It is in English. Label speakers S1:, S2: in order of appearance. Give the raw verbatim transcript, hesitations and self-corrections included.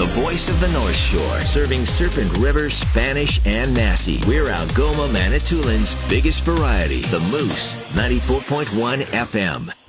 S1: the voice of the North Shore, serving Serpent River, Spanish, and Nassau. We're Algoma, Manitoulин's biggest variety, the Moose, ninety-four point one F M.